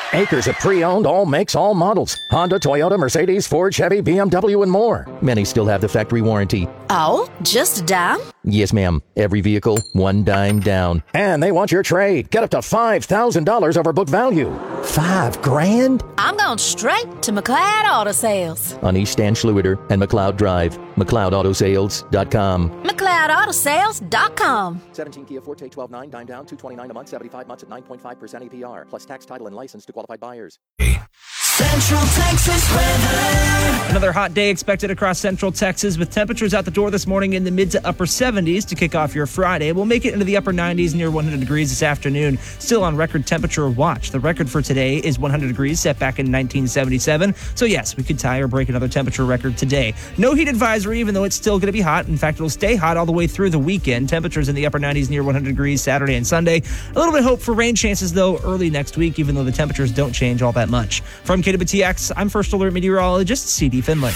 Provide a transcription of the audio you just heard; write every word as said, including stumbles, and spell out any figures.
Acres of pre-owned, all makes, all models. Honda, Toyota, Mercedes, Ford, Chevy, B M W, and more. Many still have the factory warranty. Oh, just a dime? Yes, ma'am. Every vehicle, one dime down. And they want your trade. Get up to five thousand dollars over book value. Five grand? I'm going straight to McLeod Auto Sales. On East Stan Schlueter and McLeod Drive. McLeod Auto Sales dot com. McLeod Auto Sales dot com. seventeen Kia Forte twelve nine, dime down, two twenty-nine a month, seventy-five months at nine point five percent A P R. Plus tax, title, and license to qualified buyers. Central Texas weather. Another hot day expected across Central Texas with temperatures out the door this morning in the mid to upper seventies to kick off your Friday. We'll make it into the upper nineties, near one hundred degrees this afternoon. Still on record temperature watch. The record for today is one hundred degrees, set back in nineteen seventy-seven. So yes, we could tie or break another temperature record today. No heat advisory, even though it's still going to be hot. In fact, it'll stay hot all the way through the weekend. Temperatures in the upper nineties, near one hundred degrees Saturday and Sunday. A little bit of hope for rain chances, though, early next week, even though the temperatures don't change all that much. From K W T X, I'm First Alert Meteorologist C D Finley.